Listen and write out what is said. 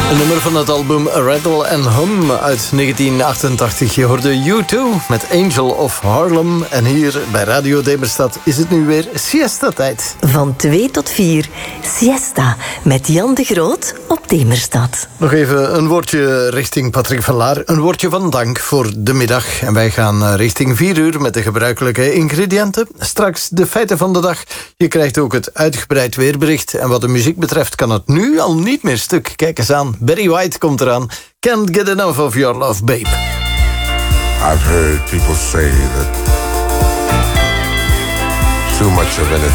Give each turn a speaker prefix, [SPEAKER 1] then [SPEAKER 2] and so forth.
[SPEAKER 1] Een nummer van het album Rattle and Hum uit 1988. Je hoorde U2 met Angel of Harlem. En hier bij Radio Demerstad is het nu weer siesta-tijd.
[SPEAKER 2] Van 2 tot 4, siesta met Jan de Groot op Demerstad.
[SPEAKER 1] Nog even een woordje richting Patrick van Laar. Een woordje van dank voor de middag. En wij gaan richting 4 uur met de gebruikelijke ingrediënten. Straks de feiten van de dag. Je krijgt ook het uitgebreid weerbericht. En wat de muziek betreft kan het nu al niet meer stuk. Kijk eens aan. Barry White komt eraan. Can't get enough of your love, babe.
[SPEAKER 3] I've heard people say that too much of anything